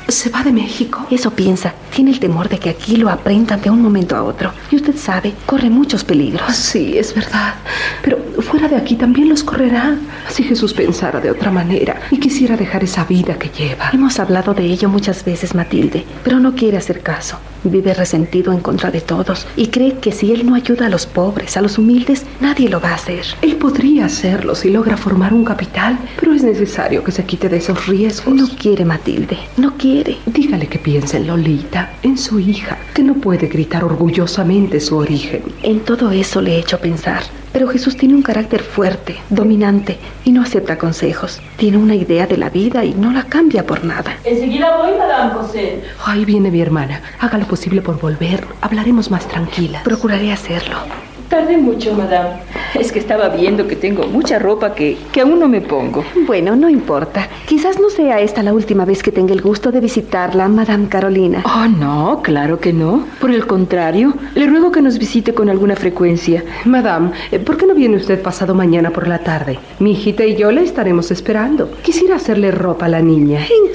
¿Se va de México? Eso piensa. Tiene el temor de que aquí lo aprendan de un momento a otro. Y usted sabe, corre muchos peligros. Sí, es verdad. Pero fuera de aquí también los correrá. Si Jesús pensara de otra manera y quisiera dejar esa vida que lleva. Hemos hablado de ello muchas veces, Matilde, pero no quiere hacer caso. Vive resentido en contra de todos y cree que si él no ayuda a los pobres, a los humildes, nadie lo va a hacer. Él podría hacerlo si logra formar un capital, pero es necesario que se quite de esos riesgos. No quiere, Matilde, no quiere. Dígale que piense en Lolita, en su hija, que no puede gritar orgullosamente su origen. En todo eso le he hecho pensar. Pero Jesús tiene un carácter fuerte, dominante, y no acepta consejos. Tiene una idea de la vida y no la cambia por nada. Enseguida voy, Madame José. Ahí viene mi hermana. Haga lo posible por volver. Hablaremos más tranquilas. Procuraré hacerlo. Tardé mucho, Madame. Es que estaba viendo que tengo mucha ropa que aún no me pongo. Bueno, no importa. Quizás no sea esta la última vez que tenga el gusto de visitarla, Madame Carolina. Oh, no, claro que no. Por el contrario, le ruego que nos visite con alguna frecuencia. Madame, ¿por qué no viene usted pasado mañana por la tarde? Mi hijita y yo le estaremos esperando. Quisiera hacerle ropa a la niña.